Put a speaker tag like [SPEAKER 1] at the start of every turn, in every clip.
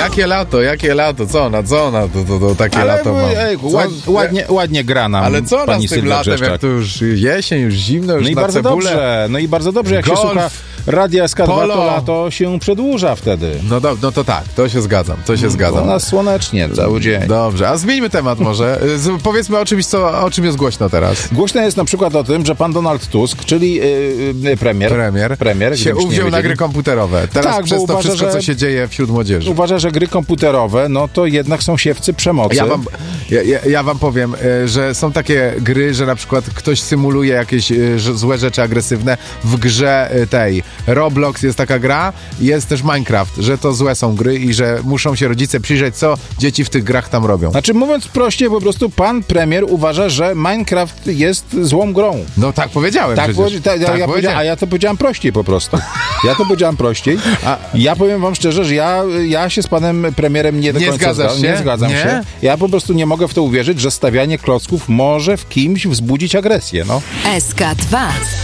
[SPEAKER 1] Jakie lato? Co ona? To takie
[SPEAKER 2] Ale
[SPEAKER 1] lato ma.
[SPEAKER 2] ładnie gra nam.
[SPEAKER 1] Ale co
[SPEAKER 2] pani
[SPEAKER 1] nas tym
[SPEAKER 2] Sylwia
[SPEAKER 1] latem,
[SPEAKER 2] Brzeszczak.
[SPEAKER 1] jak to już jesień, już zimno, już na cebulę.
[SPEAKER 2] No i bardzo dobrze, jak
[SPEAKER 1] Golf.
[SPEAKER 2] się słucha Radia SK2,
[SPEAKER 1] Polo.
[SPEAKER 2] to lato się przedłuża wtedy.
[SPEAKER 1] No to tak, to się zgadzam.
[SPEAKER 2] U nas słonecznie cały dzień.
[SPEAKER 1] Dobrze, a zmieńmy temat może. Powiedzmy o czym jest głośno teraz.
[SPEAKER 2] Głośno jest na przykład o tym, że pan Donald Tusk, czyli premier
[SPEAKER 1] się uwziął na gry komputerowe. Teraz
[SPEAKER 2] tak,
[SPEAKER 1] przez
[SPEAKER 2] bo
[SPEAKER 1] to
[SPEAKER 2] uważa,
[SPEAKER 1] wszystko,
[SPEAKER 2] że
[SPEAKER 1] co się dzieje wśród młodzieży.
[SPEAKER 2] Uważa, że gry komputerowe, no to jednak są siewcy przemocy.
[SPEAKER 1] Ja wam powiem, że są takie gry, że na przykład ktoś symuluje jakieś złe rzeczy agresywne. W grze tej Roblox jest taka gra, jest też Minecraft, że to złe są gry i że muszą się rodzice przyjrzeć, co dzieci w tych grach tam robią.
[SPEAKER 2] Znaczy, mówiąc prościej, po prostu pan premier uważa, że Minecraft jest złą grą.
[SPEAKER 1] No tak powiedziałem
[SPEAKER 2] A ja to powiedziałem prościej po prostu. Ja to powiedziałem prościej. Ja powiem wam szczerze, że ja się z panem premierem nie do końca zgadzam się. Ja po prostu nie mogę w to uwierzyć, że stawianie klocków może w kimś wzbudzić agresję, no.
[SPEAKER 3] SK2.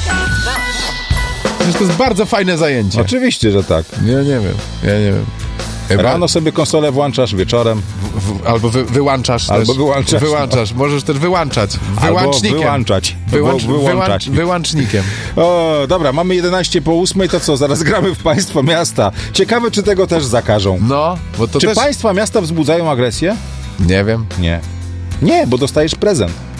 [SPEAKER 1] To jest bardzo fajne zajęcie.
[SPEAKER 2] Oczywiście, że tak.
[SPEAKER 1] Ja nie wiem.
[SPEAKER 2] Rano sobie konsolę włączasz, wieczorem.
[SPEAKER 1] Albo wyłączasz. Wyłączasz. Możesz też wyłączać. Wyłącznikiem.
[SPEAKER 2] Wyłączać.
[SPEAKER 1] Wyłącznikiem.
[SPEAKER 2] O, dobra, mamy 11:08, to co? Zaraz gramy w państwa miasta. Ciekawe, czy tego też zakażą.
[SPEAKER 1] No, bo to
[SPEAKER 2] czy
[SPEAKER 1] też...
[SPEAKER 2] państwa miasta wzbudzają agresję?
[SPEAKER 1] Nie wiem.
[SPEAKER 2] Nie, bo dostajesz prezent.